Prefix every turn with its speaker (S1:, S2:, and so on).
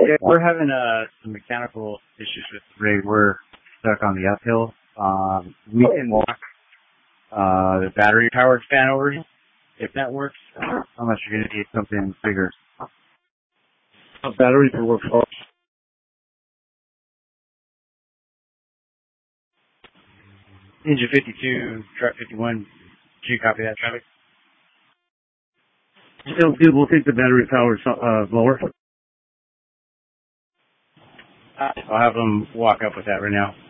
S1: Yeah, we're having some mechanical issues with the rig. We're stuck on the uphill. We can walk the battery-powered fan over if that works, unless you're going to need something bigger.
S2: Batteries will work for us.
S1: Engine 52, truck 51. Did you copy that, traffic?
S2: We'll take the battery powered blower.
S1: I'll have them walk up with that right now.